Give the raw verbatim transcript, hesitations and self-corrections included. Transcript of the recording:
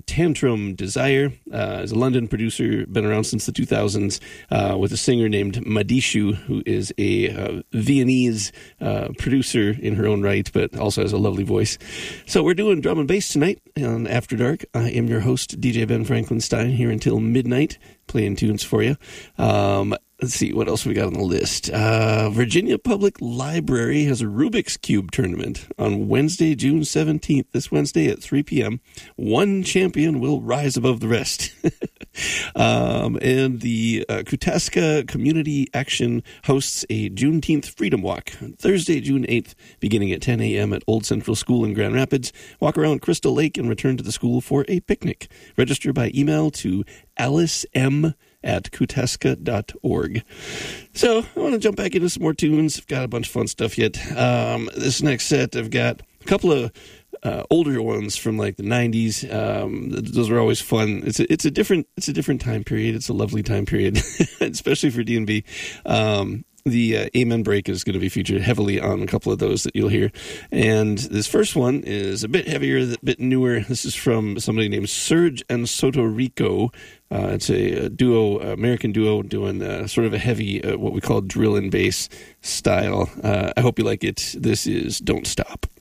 Tantrum Desire. Uh, is a London producer, been around since the two thousands, uh, with a singer named Madishu, who is a uh, Viennese uh, producer in her own right, but also has a lovely voice. So we're doing drum and bass tonight on After Dark. I am your host, D J Ben Franklin Stein, here until midnight, playing tunes for you. Um, let's see, what else we got on the list? Uh, Virginia Public Library has a Rubik's Cube tournament on Wednesday, June seventeenth, this Wednesday at three p.m. One champion will rise above the rest. um, and the uh, Kutaska Community Action hosts a Juneteenth Freedom Walk on Thursday, June eighth, beginning at ten a.m. at Old Central School in Grand Rapids. Walk around Crystal Lake and return to the school for a picnic. Register by email to Alice M. at kutaska dot org. So I want to jump back into some more tunes. I've got a bunch of fun stuff yet. Um, this next set, I've got a couple of uh, older ones from like the nineties. Um, those are always fun. It's a, it's a different it's a different time period. It's a lovely time period, especially for D and B. Um, The uh, Amen Break is going to be featured heavily on a couple of those that you'll hear. And this first one is a bit heavier, a bit newer. This is from somebody named Serge and Soto Rico. Uh, it's a, a duo, American duo, doing uh, sort of a heavy, uh, what we call drill and bass style. Uh, I hope you like it. This is Don't Stop.